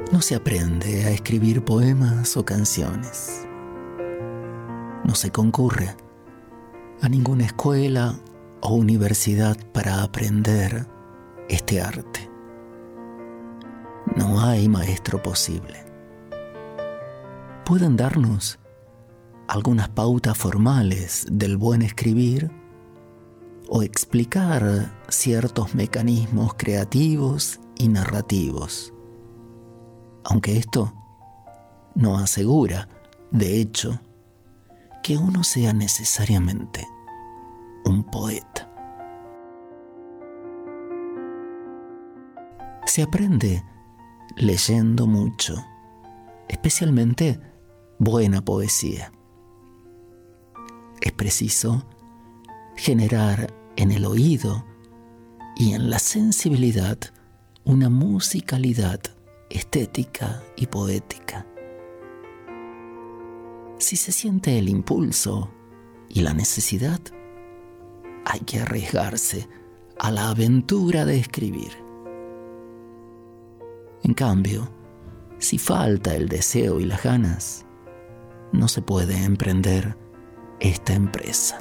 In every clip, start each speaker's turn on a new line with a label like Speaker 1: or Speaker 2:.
Speaker 1: No se aprende a escribir poemas o canciones. No se concurre a ninguna escuela o universidad para aprender este arte. No hay maestro posible. Pueden darnos algunas pautas formales del buen escribir o explicar ciertos mecanismos creativos y narrativos, aunque esto no asegura, de hecho, que uno sea necesariamente un poeta. Se aprende leyendo mucho, especialmente buena poesía. Es preciso generar en el oído y en la sensibilidad una musicalidad estética y poética. Si se siente el impulso y la necesidad, hay que arriesgarse a la aventura de escribir. En cambio, si falta el deseo y las ganas, no se puede emprender esta empresa.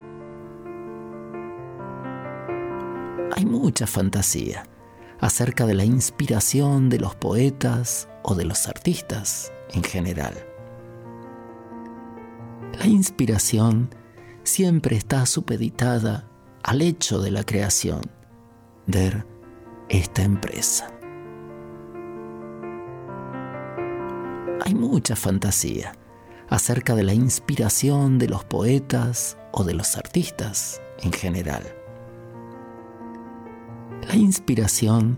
Speaker 1: Hay mucha fantasía acerca de la inspiración de los poetas o de los artistas en general. La inspiración siempre está supeditada al hecho de la creación, ver esta empresa. Hay mucha fantasía acerca de la inspiración de los poetas o de los artistas en general. La inspiración